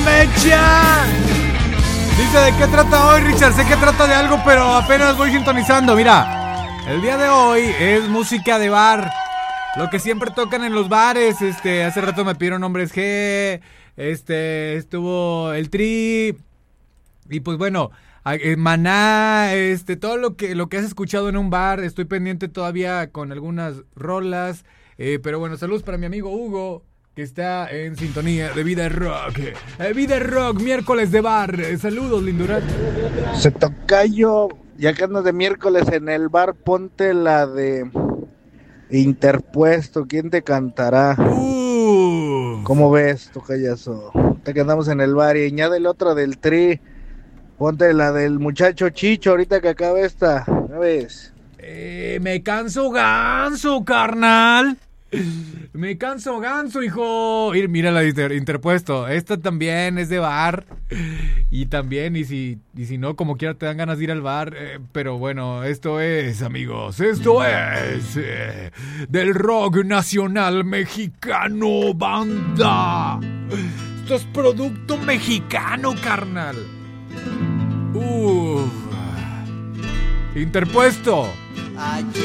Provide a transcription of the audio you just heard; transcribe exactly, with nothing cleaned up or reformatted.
mecha. Dice, ¿de qué trata hoy, Richard? Sé que trata de algo, pero apenas voy sintonizando. Mira, el día de hoy es música de bar. Lo que siempre tocan en los bares. Este, hace rato me pidieron Hombres G. Este, estuvo el Tri. Y pues bueno, Maná, este, todo lo que, lo que has escuchado en un bar. Estoy pendiente todavía con algunas rolas. Eh, pero bueno, saludos para mi amigo Hugo, que está en sintonía de Vida Rock. Eh, Vida Rock, miércoles de bar. Eh, saludos, Lindurat. Se tocayo, ya que andas de miércoles en el bar, ponte la de Interpuesto. ¿Quién te cantará? Uh. ¿Cómo ves, tocayazo? Te que andamos en el bar y añádele otra del Tri. Ponte la del muchacho Chicho, ahorita que acaba esta. ¿No ves? Eh, me canso ganso, carnal. Me canso ganso, hijo. Y mira la inter- interpuesto. Esta también es de bar. Y también, y si, y si no, como quiera te dan ganas de ir al bar. Eh, pero bueno, esto es, amigos. Esto es eh, del rock nacional mexicano, banda. Esto es producto mexicano, carnal. Uff. Interpuesto.